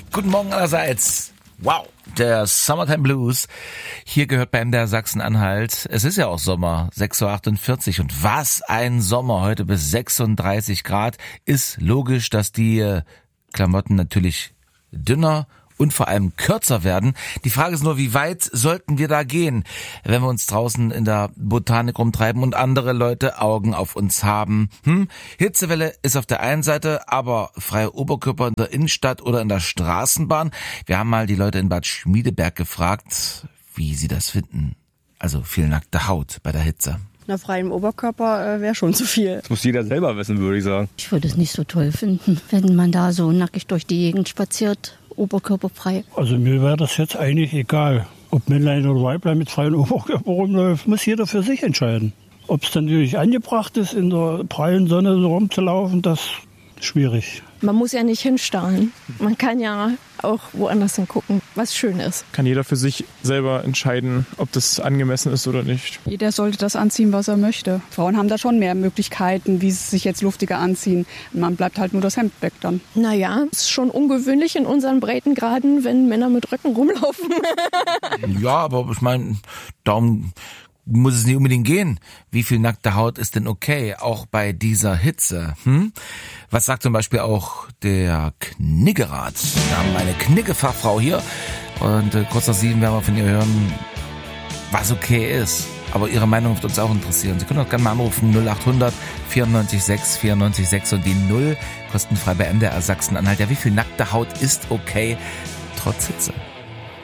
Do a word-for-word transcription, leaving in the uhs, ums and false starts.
Guten Morgen allerseits. Wow, der Summertime Blues. Hier gehört bei M D R Sachsen-Anhalt. Es ist ja auch Sommer, sechs Uhr achtundvierzig. Und was ein Sommer, heute bis sechsunddreißig Grad. Ist logisch, dass die Klamotten natürlich dünner und vor allem kürzer werden. Die Frage ist nur, wie weit sollten wir da gehen, wenn wir uns draußen in der Botanik rumtreiben und andere Leute Augen auf uns haben. Hm? Hitzewelle ist auf der einen Seite, aber freie Oberkörper in der Innenstadt oder in der Straßenbahn. Wir haben mal die Leute in Bad Schmiedeberg gefragt, wie sie das finden. Also viel nackte Haut bei der Hitze. Na, freiem Oberkörper äh, wäre schon zu viel. Das muss jeder selber wissen, würde ich sagen. Ich würde es nicht so toll finden, wenn man da so nackig durch die Gegend spaziert, oberkörperfrei. Also mir wäre das jetzt eigentlich egal. Ob Männlein oder Weiblein mit freiem Oberkörper rumläuft, muss jeder für sich entscheiden. Ob es dann natürlich angebracht ist, in der prallen Sonne so rumzulaufen, das ist schwierig. Man muss ja nicht hinstarren. Man kann ja auch woanders hingucken, was schön ist. Kann jeder für sich selber entscheiden, ob das angemessen ist oder nicht. Jeder sollte das anziehen, was er möchte. Frauen haben da schon mehr Möglichkeiten, wie sie sich jetzt luftiger anziehen. Man bleibt halt nur das Hemd weg dann. Naja, es ist schon ungewöhnlich in unseren Breitengraden, wenn Männer mit Röcken rumlaufen. Ja, aber ich meine, darum muss es nicht unbedingt gehen. Wie viel nackte Haut ist denn okay, auch bei dieser Hitze? Hm? Was sagt zum Beispiel auch der Kniggerat? Wir haben eine Kniggefachfrau hier und äh, kurz nach sieben werden wir von ihr hören, was okay ist. Aber ihre Meinung wird uns auch interessieren. Sie können auch gerne mal anrufen, null acht hundert vierundneunzig sechs vierundneunzig sechs und die null kostenfrei bei M D R Sachsen-Anhalt. Ja, wie viel nackte Haut ist okay trotz Hitze?